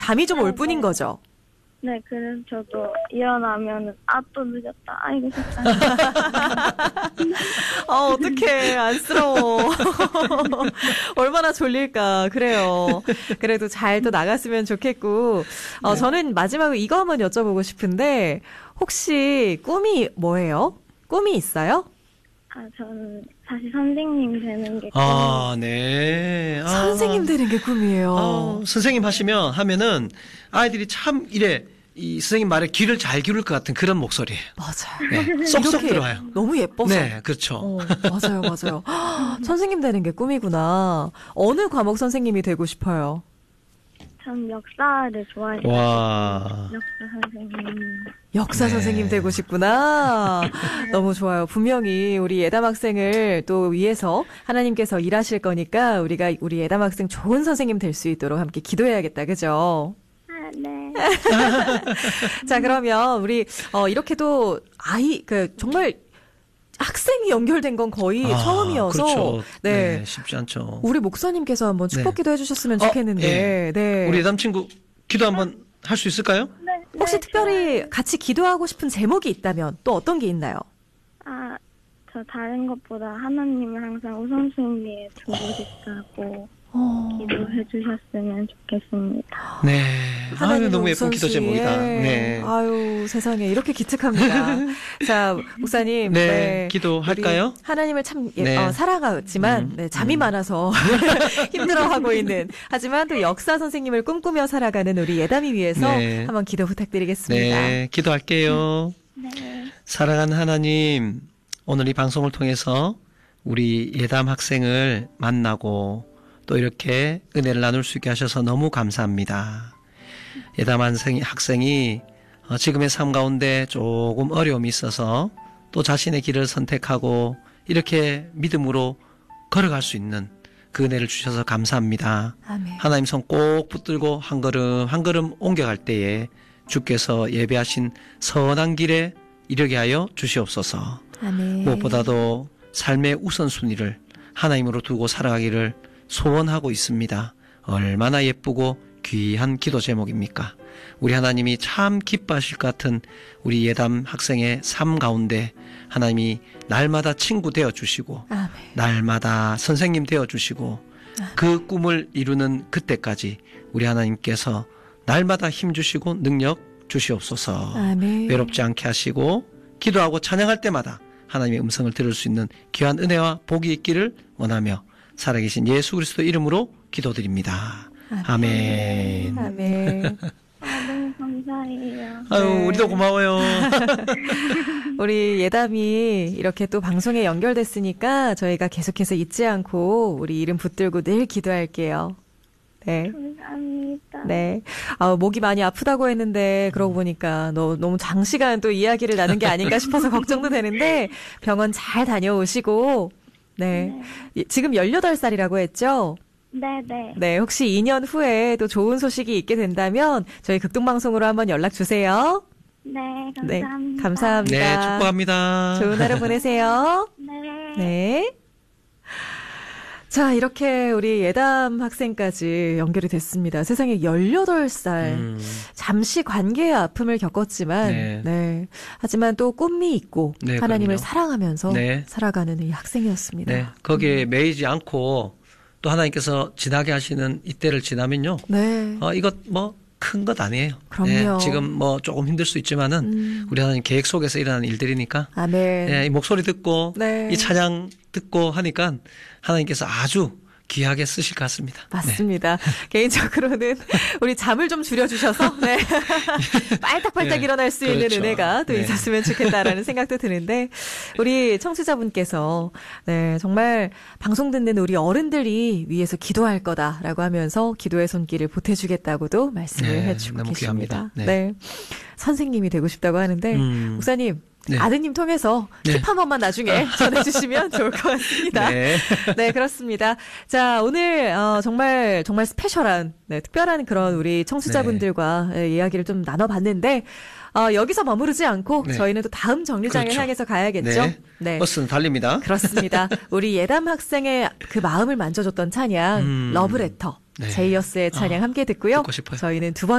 잠이 좀 올 뿐인 거죠. 네, 그래서 저도 일어나면은 또 늦었다. 이거 속상해. 어떡해. 안쓰러워. 얼마나 졸릴까. 그래요. 그래도 잘 또 나갔으면 좋겠고. 네. 저는 마지막으로 이거 한번 여쭤보고 싶은데 혹시 꿈이 뭐예요? 꿈이 있어요? 저는 사실 선생님 되는 게 네. 선생님 되는 게 꿈이에요. 선생님 하면은 아이들이 참 이 선생님 말에 귀를 잘 기울일 것 같은 그런 목소리예요. 맞아요. 네, 쏙쏙 들어와요. 너무 예뻐서. 네, 그렇죠. 맞아요. 선생님 되는 게 꿈이구나. 어느 과목 선생님이 되고 싶어요? 전 역사를 좋아해요. 와. 역사 선생님. 역사 선생님 되고 싶구나. 너무 좋아요. 분명히 우리 예담 학생을 또 위해서 하나님께서 일하실 거니까 우리가 우리 예담 학생 좋은 선생님 될 수 있도록 함께 기도해야겠다. 그죠? 네. 자, 그러면 우리 이렇게도 정말 학생이 연결된 건 거의 처음이어서 그렇죠. 네, 쉽지 않죠. 우리 목사님께서 한번 축복 기도해 주셨으면 좋겠는데. 네. 우리 예담 친구 기도 한번 할 수 있을까요? 네. 혹시 특별히 같이 기도하고 싶은 제목이 있다면 또 어떤 게 있나요? 저 다른 것보다 하나님을 항상 우선순위에 두고 싶다고 기도해 주셨으면 좋겠습니다. 네. 하나님 너무 예쁜 기도 제목이다. 네. 아유, 세상에 이렇게 기특합니다. 자, 목사님. 네. 기도할까요? 하나님을 참 네. 사랑하지만 잠이 많아서 힘들어하고 있는 하지만 또 역사 선생님을 꿈꾸며 살아가는 우리 예담이 위해서 한번 기도 부탁드리겠습니다. 네. 기도할게요. 네. 사랑하는 하나님, 오늘 이 방송을 통해서 우리 예담 학생을 만나고 또 이렇게 은혜를 나눌 수 있게 하셔서 너무 감사합니다. 예담 학생이 지금의 삶 가운데 조금 어려움이 있어서 또 자신의 길을 선택하고 이렇게 믿음으로 걸어갈 수 있는 그 은혜를 주셔서 감사합니다. 아멘. 하나님 손 꼭 붙들고 한 걸음 한 걸음 옮겨갈 때에 주께서 예배하신 선한 길에 이르게 하여 주시옵소서. 아멘. 무엇보다도 삶의 우선순위를 하나님으로 두고 살아가기를 소원하고 있습니다. 얼마나 예쁘고 귀한 기도 제목입니까? 우리 하나님이 참 기뻐하실 것 같은 우리 예담 학생의 삶 가운데 하나님이 날마다 친구 되어주시고 아멘. 날마다 선생님 되어주시고 그 꿈을 이루는 그때까지 우리 하나님께서 날마다 힘주시고 능력 주시옵소서. 아멘. 외롭지 않게 하시고 기도하고 찬양할 때마다 하나님의 음성을 들을 수 있는 귀한 은혜와 복이 있기를 원하며 살아계신 예수 그리스도 이름으로 기도드립니다. 아멘. 아멘. 너무 감사해요. 아유, 우리도 고마워요. 우리 예담이 이렇게 또 방송에 연결됐으니까 저희가 계속해서 잊지 않고 우리 이름 붙들고 늘 기도할게요. 네. 감사합니다. 네. 목이 많이 아프다고 했는데 그러고 보니까 너무 장시간 또 이야기를 나눈 게 아닌가 싶어서 걱정도 되는데 병원 잘 다녀오시고 네. 지금 18살이라고 했죠? 네네. 네. 혹시 2년 후에 또 좋은 소식이 있게 된다면 저희 극동방송으로 한번 연락 주세요. 네, 감사합니다. 네. 감사합니다. 네, 축복합니다. 좋은 하루 보내세요. 네. 네. 자, 이렇게 우리 예담 학생까지 연결이 됐습니다. 세상에 18살. 잠시 관계의 아픔을 겪었지만, 네. 하지만 또 꿈이 있고, 네, 하나님을 그럼요. 사랑하면서 네. 살아가는 이 학생이었습니다. 네, 거기에 매이지 않고 또 하나님께서 지나게 하시는 이때를 지나면요. 네. 이것 큰 것 아니에요. 그럼요. 지금 조금 힘들 수 있지만은 우리 하나님 계획 속에서 일어나는 일들이니까. 아멘. 네, 이 목소리 듣고 네. 이 찬양 듣고 하니까 하나님께서 아주 귀하게 쓰실 것 같습니다. 맞습니다. 개인적으로는 우리 잠을 좀 줄여주셔서 빨딱빨딱 네. 일어날 수 있는 그렇죠. 은혜가 또 네. 있었으면 좋겠다라는 생각도 드는데 우리 청취자분께서 정말 방송 듣는 우리 어른들이 위해서 기도할 거다라고 하면서 기도의 손길을 보태주겠다고도 말씀을 네, 해주고 너무 계십니다. 귀합니다. 네. 선생님이 되고 싶다고 하는데 목사님 네. 아드님 통해서 네. 팁 한 번만 나중에 전해주시면 좋을 것 같습니다. 네. 네, 그렇습니다. 자, 오늘 정말 스페셜한, 특별한 그런 우리 청취자분들과 이야기를 좀 나눠봤는데 여기서 머무르지 않고 저희는 또 다음 정류장을 그렇죠. 향해서 가야겠죠. 네. 네. 버스는 달립니다. 그렇습니다. 우리 예담 학생의 그 마음을 만져줬던 찬양 러브레터. 제이어스의 찬양 함께 듣고요. 듣고 싶어요. 저희는 두